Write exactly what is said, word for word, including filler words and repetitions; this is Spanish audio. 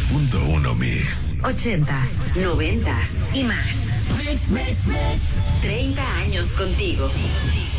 punto uno Mix. Ochentas, noventas y más. Mix, mix, mix. treinta años contigo.